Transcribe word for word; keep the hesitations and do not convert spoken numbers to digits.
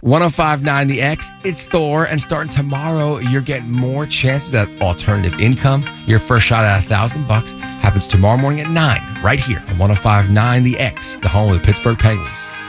one oh five point nine The X, it's Thor, and starting tomorrow, you're getting more chances at alternative income. Your first shot at a thousand bucks happens tomorrow morning at nine, right here on one oh five point nine The X, the home of the Pittsburgh Penguins.